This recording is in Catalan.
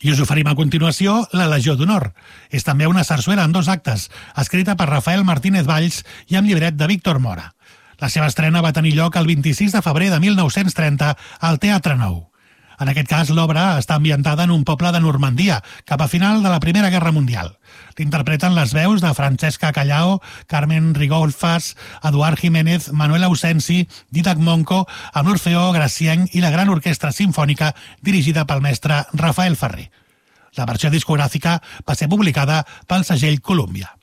I us oferim a continuació La Legió d'Honor. És també una sarsuela en 2 actes, escrita per Rafael Martínez Valls i amb llibret de Víctor Mora. La seva estrena va tenir lloc el 26 de febrer de 1930 al Teatre Nou. En aquest cas, l'obra està ambientada en un poble de Normandia, cap a final de la Primera Guerra Mundial. L'interpreten les veus de Francesca Callao, Carmen Rigolfas, Eduard Jiménez, Manuel Ausensi, Didac Monco, amb l'Orfeó Gracienc i la gran orquestra simfònica dirigida pel mestre Rafael Ferrer. La versió discogràfica va ser publicada pel segell Columbia.